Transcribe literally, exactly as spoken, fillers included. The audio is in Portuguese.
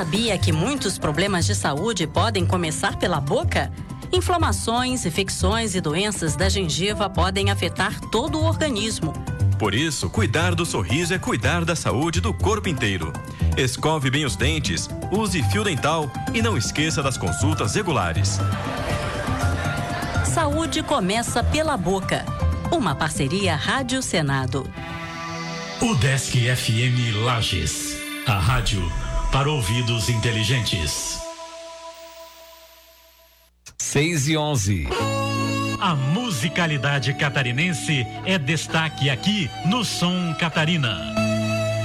sabia que muitos problemas de saúde podem começar pela boca? Inflamações, infecções e doenças da gengiva podem afetar todo o organismo. Por isso, cuidar do sorriso é cuidar da saúde do corpo inteiro. Escove bem os dentes, use fio dental e não esqueça das consultas regulares. Saúde começa pela boca. Uma parceria Rádio Senado. Udesc F M Lages. A rádio para ouvidos inteligentes. seis e onze. A musicalidade catarinense é destaque aqui no Som Catarina.